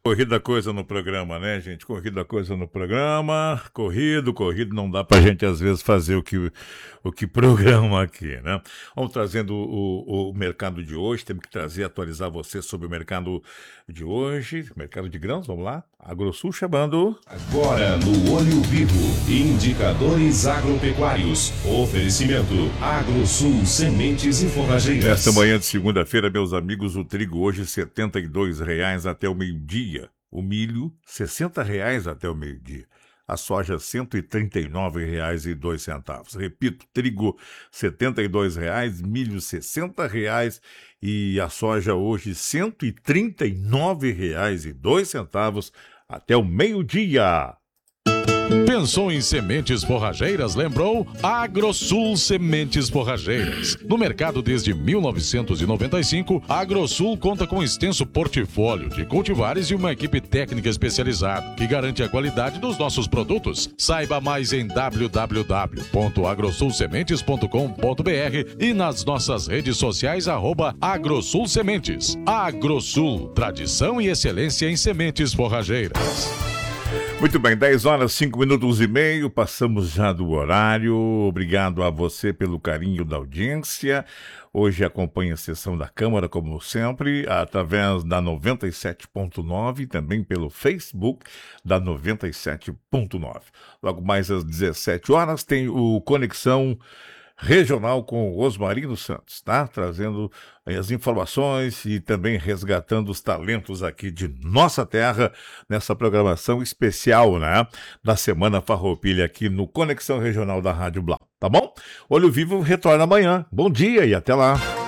Corrida coisa no programa, né, gente? Corrida coisa no programa. Corrido, não dá pra gente às vezes fazer o que programa aqui, né? Vamos trazendo o mercado de hoje. Temos que atualizar você sobre o mercado de hoje. Mercado de grãos, vamos lá? AgroSul chamando. Agora no Olho Vivo, indicadores agropecuários. Oferecimento AgroSul Sementes e Forrageiras. Nesta manhã de segunda-feira, meus amigos, o trigo hoje R$ 72,00 até o meio-dia. O milho, R$ 60,00 até o meio-dia. A soja, R$ 139,02. Repito, trigo, R$ 72,00, milho, R$ 60,00 e a soja hoje, R$ 139,02 até o meio-dia. Pensou em sementes forrageiras? Lembrou? AgroSul Sementes Forrageiras. No mercado desde 1995, a AgroSul conta com um extenso portfólio de cultivares e uma equipe técnica especializada que garante a qualidade dos nossos produtos. Saiba mais em www.agrosulsementes.com.br e nas nossas redes sociais @AgroSul Sementes. AgroSul, tradição e excelência em sementes forrageiras. Muito bem, 10h05 e meio, passamos já do horário. Obrigado a você pelo carinho da audiência. Hoje acompanha a sessão da Câmara, como sempre, através da 97.9 e também pelo Facebook da 97.9. Logo mais às 17 horas tem o Conexão Regional com Osmarino Santos, tá? Trazendo as informações e também resgatando os talentos aqui de nossa terra nessa programação especial, né? Da Semana Farroupilha aqui no Conexão Regional da Rádio Blau, tá bom? Olho Vivo retorna amanhã. Bom dia e até lá!